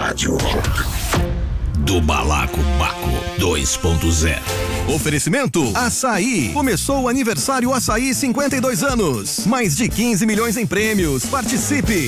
Rádio Rock. Do Balaco Baco 2.0. Oferecimento Açaí. Começou o aniversário Açaí 52 anos. Mais de 15 milhões em prêmios. Participe.